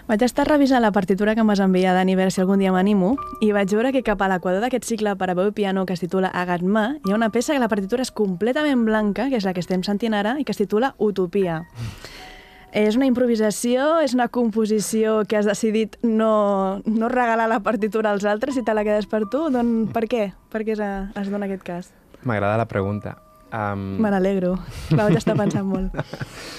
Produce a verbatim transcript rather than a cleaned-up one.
Vaig estar revisant la partitura que m'has enviat, Dani, a veure si algun dia m'animo, i vaig veure que cap a l'equador d'aquest cicle per a veu i piano que es titula Agat-me, hi ha una peça que la partitura és completament blanca, que és la que estem sentint ara, i que es titula Utopia. És una improvisació, és una composició que has decidit no, no regalar la partitura als altres i te la quedes per tu? Don, per què? Per què es, es dona aquest cas? M'agrada la pregunta. Um... Me n'alegro, la vaig estar pensant molt.